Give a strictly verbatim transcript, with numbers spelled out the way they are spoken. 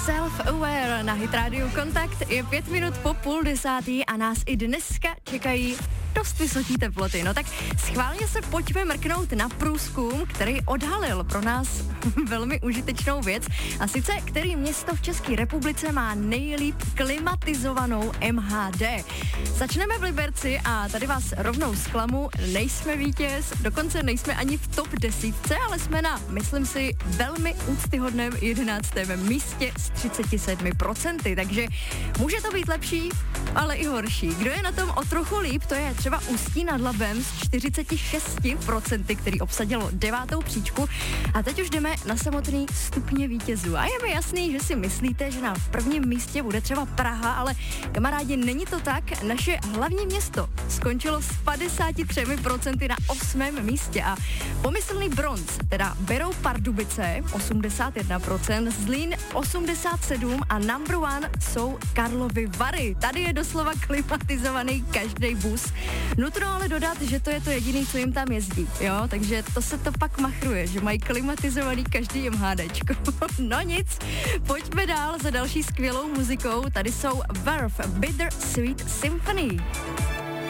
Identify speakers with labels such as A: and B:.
A: Self-aware na Hit Radio Kontakt je pět minut po půl desátý a nás i dneska čekají dost vysoký teploty. No tak schválně se pojďme mrknout na průzkum, který odhalil pro nás velmi užitečnou věc, a sice který město v České republice má nejlíp klimatizovanou M H D. Začneme v Liberci a tady vás rovnou zklamu, nejsme vítěz, dokonce nejsme ani v top desítce, ale jsme na, myslím si, velmi úctyhodném jedenáctém místě s třicet sedm procent, takže může to být lepší, ale i horší. Kdo je na tom o trochu líp, to je třeba Ústí nad Labem s čtyřicet šest procent, který obsadilo devátou příčku. A teď už jdeme na samotný stupně vítězů. A je mi jasný, že si myslíte, že na prvním místě bude třeba Praha, ale kamarádi, není to tak. Naše hlavní město skončilo s padesát tři procent na osmém místě a pomyslný bronz, teda berou Pardubice osmdesát jedna procent, Zlín osmdesát sedm procent a number one jsou Karlovy Vary. Tady je doslova klimatizovaný každý bus. Nutno ale dodat, že to je to jediný, co jim tam jezdí, jo, takže to se to pak machruje, že mají klimatizovaný každý MHDčko. No nic, pojďme dál za další skvělou muzikou. Tady jsou Verve Bitter Sweet Symphony.